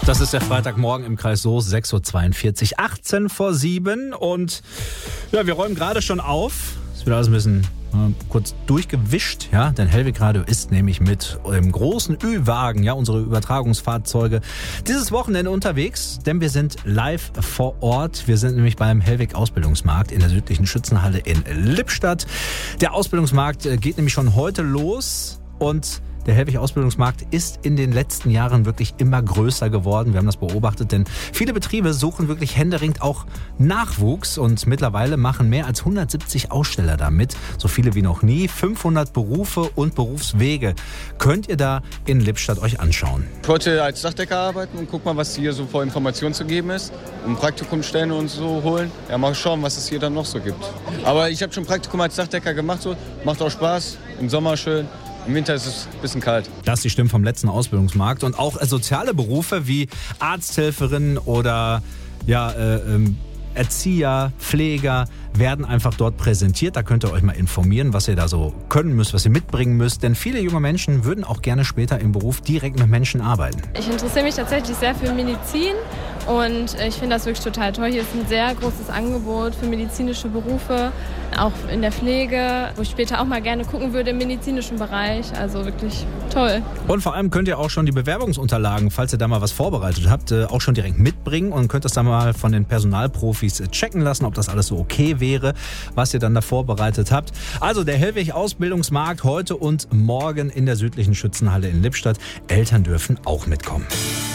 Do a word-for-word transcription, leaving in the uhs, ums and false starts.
Das ist der Freitagmorgen im Kreis Soest, sechs Uhr zweiundvierzig, achtzehn vor sieben. Und ja, wir räumen gerade schon auf. Es wird alles ein bisschen äh, kurz durchgewischt, ja, denn Hellwig Radio ist nämlich mit dem großen Ü-Wagen, ja, unsere Übertragungsfahrzeuge, dieses Wochenende unterwegs, denn wir sind live vor Ort. Wir sind nämlich beim Hellwig Ausbildungsmarkt in der südlichen Schützenhalle in Lippstadt. Der Ausbildungsmarkt äh, geht nämlich schon heute los und der Hellwig Ausbildungsmarkt ist in den letzten Jahren wirklich immer größer geworden. Wir haben das beobachtet, denn viele Betriebe suchen wirklich händeringend auch Nachwuchs und mittlerweile machen mehr als hundertsiebzig Aussteller da mit. So viele wie noch nie. fünfhundert Berufe und Berufswege könnt ihr da in Lippstadt euch anschauen. Ich wollte als Dachdecker arbeiten und guck mal, was hier so vor Informationen zu geben ist. Und Praktikumsstellen und so holen. Ja, mal schauen, was es hier dann noch so gibt. Aber ich habe schon Praktikum als Dachdecker gemacht. So. Macht auch Spaß. Im Sommer schön. Im Winter ist es ein bisschen kalt. Das ist die Stimme vom letzten Ausbildungsmarkt. Und auch soziale Berufe wie Arzthelferin oder ja, äh, ähm, Erzieher, Pfleger werden einfach dort präsentiert. Da könnt ihr euch mal informieren, was ihr da so können müsst, was ihr mitbringen müsst. Denn viele junge Menschen würden auch gerne später im Beruf direkt mit Menschen arbeiten. Ich interessiere mich tatsächlich sehr für Medizin und ich finde das wirklich total toll. Hier ist ein sehr großes Angebot für medizinische Berufe, auch in der Pflege, wo ich später auch mal gerne gucken würde im medizinischen Bereich. Also wirklich toll. Und vor allem könnt ihr auch schon die Bewerbungsunterlagen, falls ihr da mal was vorbereitet habt, auch schon direkt mitbringen und könnt das dann mal von den Personalprofis checken lassen, ob das alles so okay wäre, was ihr dann da vorbereitet habt. Also der Hellwig Ausbildungsmarkt heute und morgen in der südlichen Schützenhalle in Lippstadt. Eltern dürfen auch mitkommen.